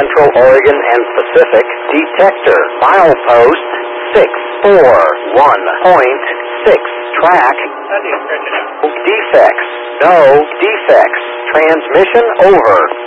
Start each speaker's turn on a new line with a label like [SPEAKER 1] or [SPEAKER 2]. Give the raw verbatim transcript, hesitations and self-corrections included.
[SPEAKER 1] Central Oregon and Pacific detector. Milepost six four one point six. Track. Defects. No defects. Transmission over.